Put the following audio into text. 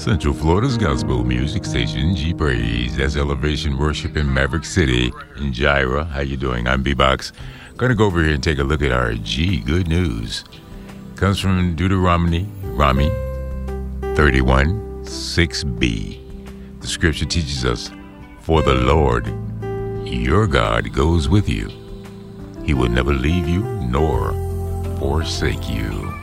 Central Florida's gospel music station, G Praise. That's Elevation Worship in Maverick City in Gyra. How you doing? I'm B-Box. Gonna go over here and take a look at our G Good News. Comes from Deuteronomy 31:6b. The scripture teaches us, "For the Lord, your God, goes with you. He will never leave you nor forsake you."